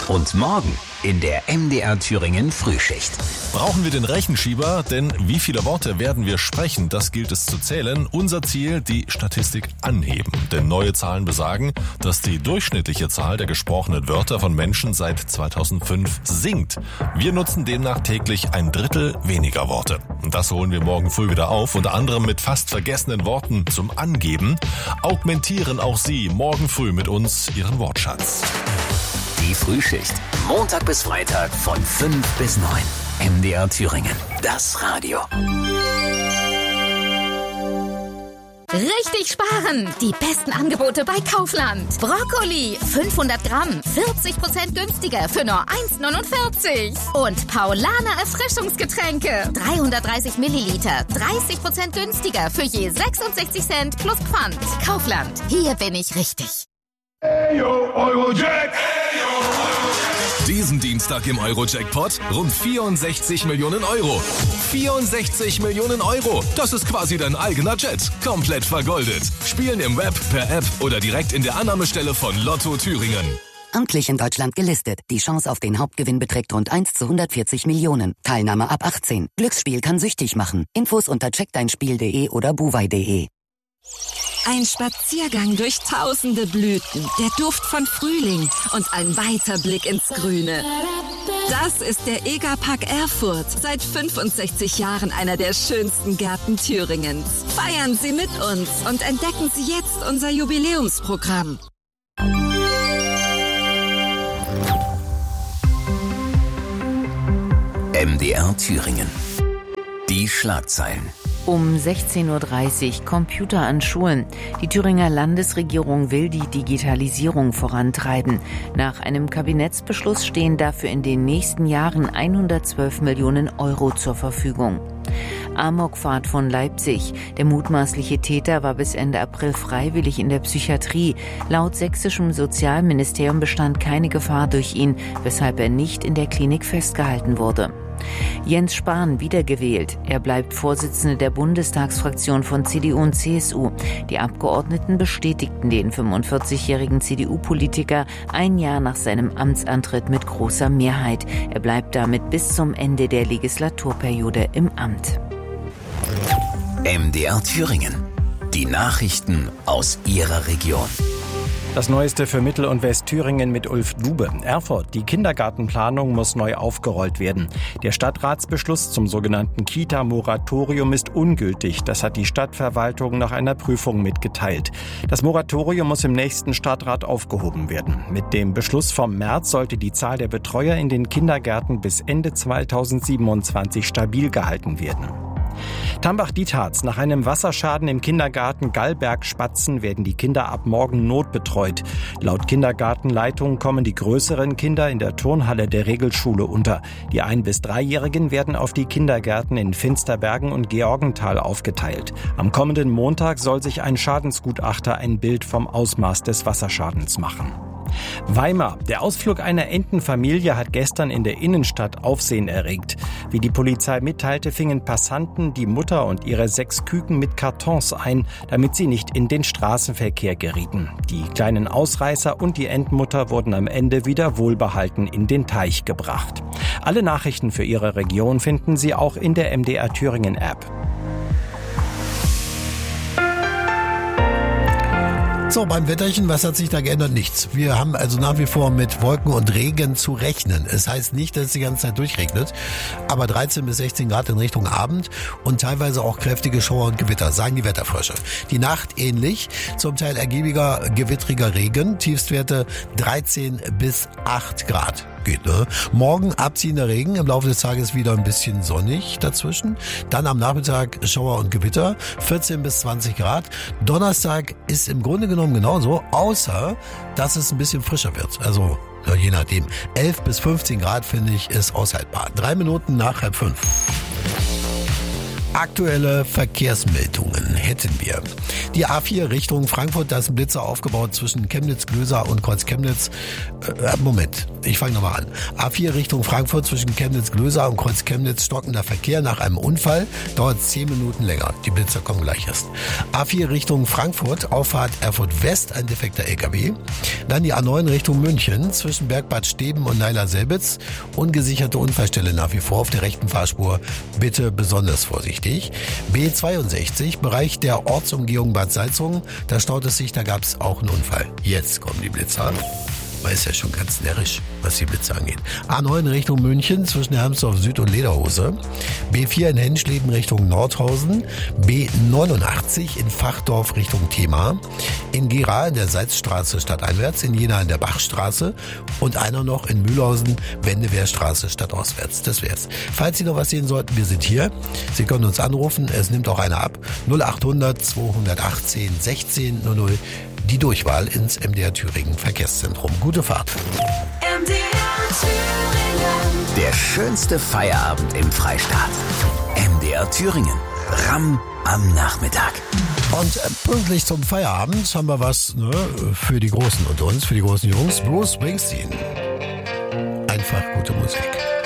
Und morgen in der MDR Thüringen Frühschicht. Brauchen wir den Rechenschieber? Denn wie viele Worte werden wir sprechen? Das gilt es zu zählen. Unser Ziel, die Statistik anheben. Denn neue Zahlen besagen, dass die durchschnittliche Zahl der gesprochenen Wörter von Menschen seit 2005 sinkt. Wir nutzen demnach täglich 1/3 weniger Worte. Und das holen wir morgen früh wieder auf, unter anderem mit fast vergessenen Worten zum Angeben. Augmentieren auch Sie morgen früh mit uns Ihren Wortschatz. Die Frühschicht. Montag bis Freitag von 5 bis 9. MDR Thüringen. Das Radio. Richtig sparen! Die besten Angebote bei Kaufland. Brokkoli, 500 Gramm, 40% günstiger für nur 1,49. Und Paulaner Erfrischungsgetränke, 330 Milliliter, 30% günstiger für je 66 Cent plus Pfand. Kaufland, hier bin ich richtig. Eyo, Eurojack! Diesen Dienstag im Euro-Jackpot rund 64 Millionen Euro. 64 Millionen Euro. Das ist quasi dein eigener Jet. Komplett vergoldet. Spielen im Web, per App oder direkt in der Annahmestelle von Lotto Thüringen. Amtlich in Deutschland gelistet. Die Chance auf den Hauptgewinn beträgt rund 1 zu 140 Millionen. Teilnahme ab 18. Glücksspiel kann süchtig machen. Infos unter checkdeinspiel.de oder buwei.de. Ein Spaziergang durch tausende Blüten, der Duft von Frühling und ein weiter Blick ins Grüne. Das ist der EGA-Park Erfurt. Seit 65 Jahren einer der schönsten Gärten Thüringens. Feiern Sie mit uns und entdecken Sie jetzt unser Jubiläumsprogramm. MDR Thüringen. Die Schlagzeilen. Um 16:30 Uhr Computer an Schulen. Die Thüringer Landesregierung will die Digitalisierung vorantreiben. Nach einem Kabinettsbeschluss stehen dafür in den nächsten Jahren 112 Millionen Euro zur Verfügung. Amokfahrt von Leipzig. Der mutmaßliche Täter war bis Ende April freiwillig in der Psychiatrie. Laut sächsischem Sozialministerium bestand keine Gefahr durch ihn, weshalb er nicht in der Klinik festgehalten wurde. Jens Spahn wiedergewählt. Er bleibt Vorsitzender der Bundestagsfraktion von CDU und CSU. Die Abgeordneten bestätigten den 45-jährigen CDU-Politiker ein Jahr nach seinem Amtsantritt mit großer Mehrheit. Er bleibt damit bis zum Ende der Legislaturperiode im Amt. MDR Thüringen. Die Nachrichten aus Ihrer Region. Das Neueste für Mittel- und Westthüringen mit Ulf Dube. Erfurt, die Kindergartenplanung muss neu aufgerollt werden. Der Stadtratsbeschluss zum sogenannten Kita-Moratorium ist ungültig. Das hat die Stadtverwaltung nach einer Prüfung mitgeteilt. Das Moratorium muss im nächsten Stadtrat aufgehoben werden. Mit dem Beschluss vom März sollte die Zahl der Betreuer in den Kindergärten bis Ende 2027 stabil gehalten werden. Tambach-Dietharz. Nach einem Wasserschaden im Kindergarten Gallberg-Spatzen werden die Kinder ab morgen notbetreut. Laut Kindergartenleitung kommen die größeren Kinder in der Turnhalle der Regelschule unter. Die 1- bis 3-Jährigen werden auf die Kindergärten in Finsterbergen und Georgenthal aufgeteilt. Am kommenden Montag soll sich ein Schadensgutachter ein Bild vom Ausmaß des Wasserschadens machen. Weimar. Der Ausflug einer Entenfamilie hat gestern in der Innenstadt Aufsehen erregt. Wie die Polizei mitteilte, fingen Passanten die Mutter und ihre 6 Küken mit Kartons ein, damit sie nicht in den Straßenverkehr gerieten. Die kleinen Ausreißer und die Entenmutter wurden am Ende wieder wohlbehalten in den Teich gebracht. Alle Nachrichten für Ihre Region finden Sie auch in der MDR Thüringen App. So, beim Wetterchen, was hat sich da geändert? Nichts. Wir haben also nach wie vor mit Wolken und Regen zu rechnen. Es heißt nicht, dass es die ganze Zeit durchregnet, aber 13 bis 16 Grad in Richtung Abend und teilweise auch kräftige Schauer und Gewitter, sagen die Wetterfrösche. Die Nacht ähnlich, zum Teil ergiebiger, gewittriger Regen, Tiefstwerte 13 bis 8 Grad. Geht, ne? Morgen abziehender Regen, im Laufe des Tages wieder ein bisschen sonnig dazwischen. Dann am Nachmittag Schauer und Gewitter, 14 bis 20 Grad. Donnerstag ist im Grunde genommen genauso, außer dass es ein bisschen frischer wird. Also ja, je nachdem. 11 bis 15 Grad finde ich ist aushaltbar. 3 Minuten nach 4:30. Aktuelle Verkehrsmeldungen hätten wir. Die A4 Richtung Frankfurt, da ist ein Blitzer aufgebaut zwischen Chemnitz-Glöser und Kreuz-Chemnitz. Moment, ich fange nochmal an. A4 Richtung Frankfurt zwischen Chemnitz-Glöser und Kreuz-Chemnitz, stockender Verkehr nach einem Unfall, dauert 10 Minuten länger. Die Blitzer kommen gleich erst. A4 Richtung Frankfurt, Auffahrt Erfurt West, ein defekter LKW. Dann die A9 Richtung München zwischen Bergbad Steben und Neiler-Selbitz. Ungesicherte Unfallstelle nach wie vor auf der rechten Fahrspur. Bitte besonders vorsichtig. B62, Bereich der Ortsumgehung Bad Salzungen. Da staut es sich, da gab es auch einen Unfall. Jetzt kommen die Blitzer. Man ist ja schon ganz närrisch, was die Blitze angeht. A9 Richtung München zwischen Hermsdorf Süd und Lederhose. B4 in Henschleben Richtung Nordhausen. B89 in Fachdorf Richtung Thema. In Gera in der Salzstraße stadteinwärts. In Jena in der Bachstraße. Und einer noch in Mühlhausen, Wendewehrstraße stadtauswärts. Das wär's. Falls Sie noch was sehen sollten, wir sind hier. Sie können uns anrufen. Es nimmt auch einer ab. 0800 218 16 00. Die Durchwahl ins MDR Thüringen Verkehrszentrum. Gute Fahrt. MDR Thüringen. Der schönste Feierabend im Freistaat. MDR Thüringen. Ramm am Nachmittag. Und pünktlich zum Feierabend haben wir was für die Großen unter uns, für die großen Jungs. Bruce Springsteen. Einfach gute Musik.